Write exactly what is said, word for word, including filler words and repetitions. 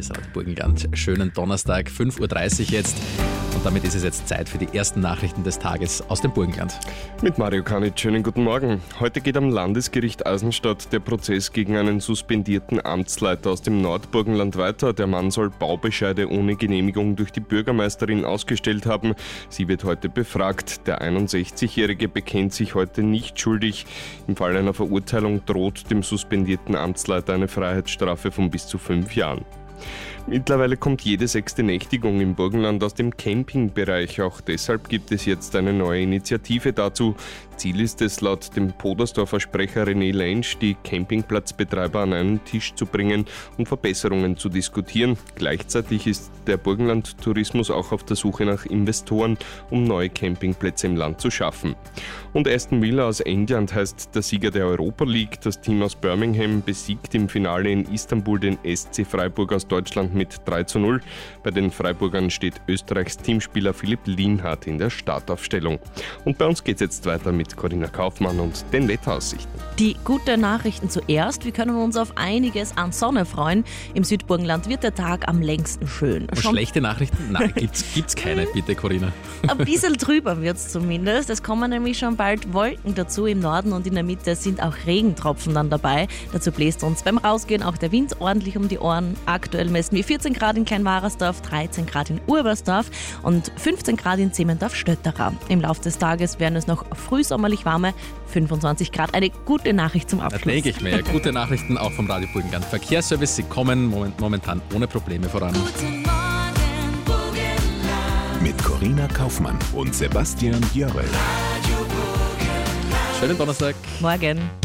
ist Burgenland. Schönen Donnerstag, fünf Uhr dreißig jetzt. Und damit ist es jetzt Zeit für die ersten Nachrichten des Tages aus dem Burgenland. Mit Mario Kanitsch, schönen guten Morgen. Heute geht am Landesgericht Eisenstadt der Prozess gegen einen suspendierten Amtsleiter aus dem Nordburgenland weiter. Der Mann soll Baubescheide ohne Genehmigung durch die Bürgermeisterin ausgestellt haben. Sie wird heute befragt. Der einundsechzigjährige bekennt sich heute nicht schuldig. Im Fall einer Verurteilung droht dem suspendierten Amtsleiter eine Freiheitsstrafe von bis zu fünf Jahren. Mittlerweile kommt jede sechste Nächtigung im Burgenland aus dem Campingbereich. Auch deshalb gibt es jetzt eine neue Initiative dazu. Ziel ist es, laut dem Podersdorfer Sprecher René Lentsch, die Campingplatzbetreiber an einen Tisch zu bringen, um Verbesserungen zu diskutieren. Gleichzeitig ist der Burgenland-Tourismus auch auf der Suche nach Investoren, um neue Campingplätze im Land zu schaffen. Und Aston Villa aus England heißt der Sieger der Europa League. Das Team aus Birmingham besiegt im Finale in Istanbul den S C Freiburg aus Deutschland mit drei zu null. Bei den Freiburgern steht Österreichs Teamspieler Philipp Lienhardt in der Startaufstellung. Und bei uns geht es jetzt weiter mit Corinna Kaufmann und den Wetteraussichten. Die guten Nachrichten zuerst. Wir können uns auf einiges an Sonne freuen. Im Südburgenland wird der Tag am längsten schön. Und schlechte Nachrichten? Nein, gibt's, gibt's keine, bitte Corinna. Ein bisschen drüber wird es zumindest. Es kommen nämlich schon bald Wolken dazu. Im Norden und in der Mitte sind auch Regentropfen dann dabei. Dazu bläst uns beim Rausgehen auch der Wind ordentlich um die Ohren. Aktuell messen wir vierzehn Grad in Kleinwarersdorf, dreizehn Grad in Urbersdorf und fünfzehn Grad in Zementorf-Stötterer. Im Laufe des Tages werden es noch frühsommerlich warme fünfundzwanzig Grad. Eine gute Nachricht zum Abschluss. Da denke ich mir. Gute Nachrichten auch vom Radio Burgenland. Verkehrsservice, sie kommen momentan ohne Probleme voran. Guten Morgen, Burgenland. Mit Corinna Kaufmann und Sebastian Jörrel. Radio Burgenland. Schönen Donnerstag. Morgen.